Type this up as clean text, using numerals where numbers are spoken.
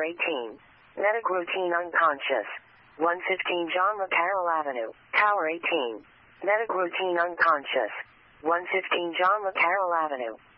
18. Medic routine unconscious. 115 John Le Carroll Avenue, Tower 18. Medic routine unconscious. 115 John Le Carroll Avenue.